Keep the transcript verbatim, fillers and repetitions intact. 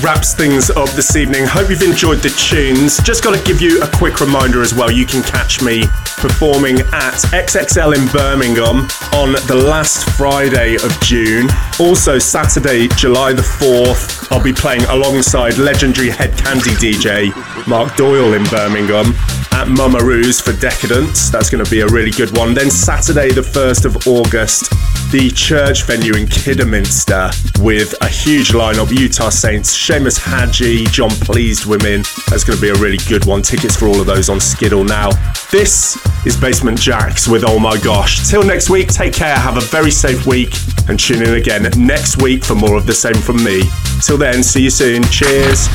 wraps things up this evening. Hope you've enjoyed the tunes. Just got to give you a quick reminder as well. You can catch me performing at X X L in Birmingham on the last Friday of June. Also Saturday, July the fourth, I'll be playing alongside legendary Head Candy D J Mark Doyle in Birmingham at Mummaroo's for Decadence. That's going to be a really good one. Then Saturday the first of August, the church venue in Kidderminster with a huge lineup: Utah Saints, Seamus Hadji, John Pleased-Women. That's going to be a really good one. Tickets for all of those on Skiddle now. This is Basement Jaxx with Oh My Gosh. Till next week, take care, have a very safe week, and tune in again next week for more of the same from me. Till then, see you soon. Cheers.